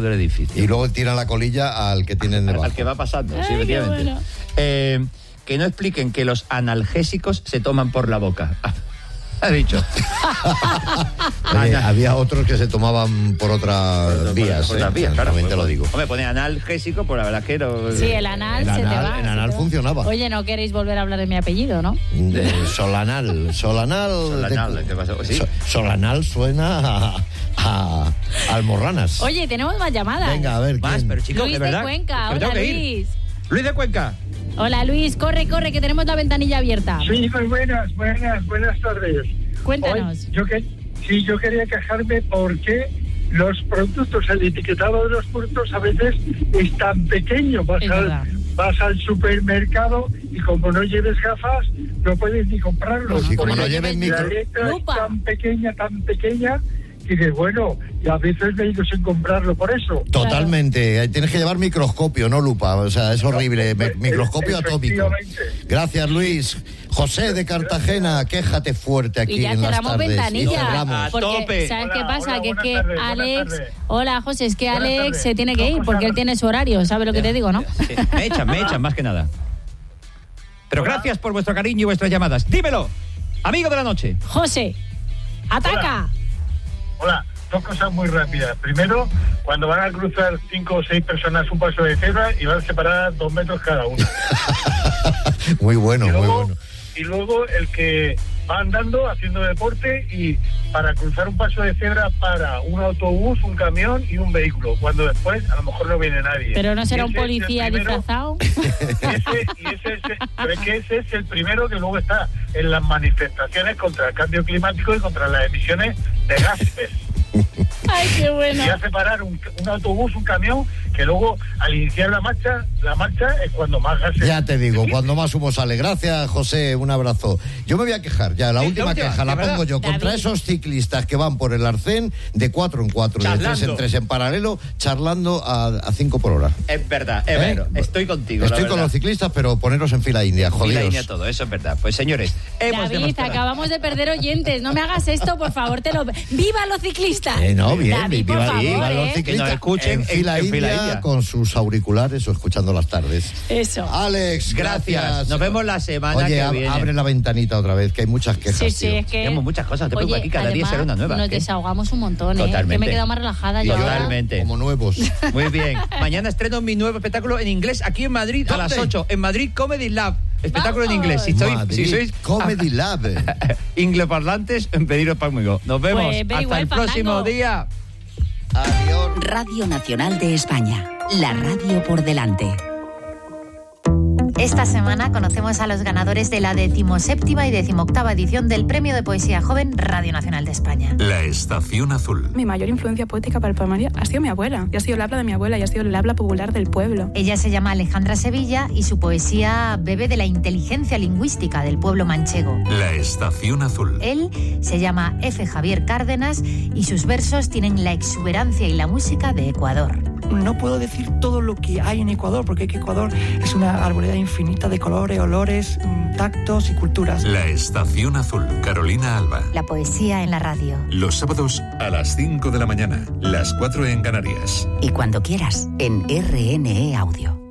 del edificio. Y luego tira la colilla al que tienen debajo. Al que va pasando, Ay, sí, efectivamente. bueno. Que no expliquen que los analgésicos se toman por la boca. Ha dicho. Oye, había otros que se tomaban por otras vías. Por otras vías, claro. También te lo digo. Hombre, pone analgésico, pues la verdad que no. Sí, el anal El se te anal- va. el se anal te va. funcionaba. Oye, no queréis volver a hablar de mi apellido, ¿no? Solanal. Solanal, ¿qué pasó? ¿Sí? Solanal suena a almorranas. Oye, tenemos más llamadas. Venga, a ver. Más, ¿quién? pero chicos, Luis de verdad. de Cuenca. que me tengo Hola, que ir. Luis. Luis de Cuenca. Hola, Luis. Corre, que tenemos la ventanilla abierta. Sí, muy buenas tardes. Cuéntanos. Hoy, yo quería quejarme porque los productos, el etiquetado de los productos a veces es tan pequeño. Es verdad. Vas al supermercado y como no lleves gafas, no puedes ni comprarlo. Sí, como no Porque lleves la micro. letra Lupa. es tan pequeña, que dices, bueno, y a veces me he ido sin comprarlo por eso. Totalmente. Tienes que llevar microscopio, no lupa. O sea, es horrible. Microscopio atómico. Efectivamente. Gracias, Luis. José de Cartagena, quéjate fuerte aquí Y ya en las cerramos tardes. ventanilla. Y cerramos. A Porque, tope. ¿sabes Hola, qué pasa? hola, que es buenas que tardes, Alex... buenas tardes. Hola, José, es que Buenas Alex tardes. se tiene que ir porque él tiene su horario. ¿Sabes lo que te digo, no? Sí, me echan, más que nada. Pero gracias por vuestro cariño y vuestras llamadas. Dímelo, amigo de la noche. José, ataca. Hola, dos cosas muy rápidas. Primero, cuando van a cruzar 5 o 6 personas un paso de cebra y van separadas 2 metros cada uno. Muy bueno, muy bueno. Y luego el que va andando, haciendo deporte y para cruzar un paso de cebra para un autobús, un camión y un vehículo, cuando después a lo mejor no viene nadie. Pero no será Y un ese es el policía primero- disfrazado. Pero es que ese es el primero que luego está en las manifestaciones contra el cambio climático y contra las emisiones de gases. Ay, qué bueno. Y hace parar un autobús, un camión, que luego al iniciar la marcha es cuando más gases. Ya te digo, cuando más humo sale. Gracias, José, un abrazo. Yo me voy a quejar, ya, la Sí, última la última, queja la de verdad. pongo yo. Contra David. esos ciclistas que van por el arcén de 4 en 4, de 3 en Charlando. 3 en paralelo, charlando a 5 por hora. Es verdad, es ¿Eh? verdad. Estoy contigo. Estoy la con verdad. los ciclistas, pero poneros en fila india, Fila jodidos. india todo, eso es verdad. Pues señores, hemos David, demostrado. acabamos de perder oyentes. No me hagas esto, por favor, ¡Viva los ciclistas! No, bien, David, por viva, favor, viva los ¿eh? ciclistas. Que nos escuchen en fila en fila india india. con sus auriculares o escuchando las tardes. Eso. Alex, Gracias. Nos vemos la semana Oye, que viene. abre la ventanita otra vez, que hay muchas quejas, Sí, sí, tío. es que... Tenemos muchas cosas, te preocupes, aquí cada día además, será una nueva. Nos ¿Qué? desahogamos un montón, ¿eh? Totalmente. Que me he quedado más relajada yo. Totalmente. Como nuevos. Muy bien. Mañana estreno mi nuevo espectáculo en inglés aquí en Madrid a las ¿Dónde? 8. En Madrid Comedy Lab. Espectáculo en ¡Vamos! inglés. Madrid, Si sois Comedy Lab. ingleparlantes, pediros conmigo. Nos vemos. Pues, very Hasta well, el próximo Fandango. día. Adiós. Radio Nacional de España. La radio por delante. Esta semana conocemos a los ganadores de la 17ª y 18ª edición del Premio de Poesía Joven Radio Nacional de España. La Estación Azul. Mi mayor influencia poética para el poemario ha sido mi abuela. Y ha sido el habla de mi abuela y ha sido el habla popular del pueblo. Ella se llama Alejandra Sevilla y su poesía bebe de la inteligencia lingüística del pueblo manchego. La Estación Azul. Él se llama F. Javier Cárdenas y sus versos tienen la exuberancia y la música de Ecuador. No puedo decir todo lo que hay en Ecuador, porque Ecuador es una arboleda infinita de colores, olores, tactos y culturas. La Estación Azul. Carolina Alba. La poesía en la radio. Los sábados a las 5 de la mañana, las 4 en Canarias. Y cuando quieras, en RNE Audio.